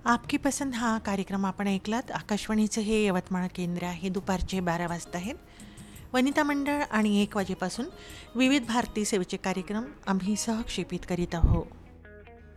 आपकी पसंद हा कार्यक्रम आपण ऐकलात. आकाशवाणीचं हे यवतमाळ केंद्र आहे. दुपारचे 12 वाजता आहेत. वनिता मंडळ आणि 1 वाजेपासून विविध भारती सेवेचे कार्यक्रम आम्ही सहक्षेपित करीत आहोत.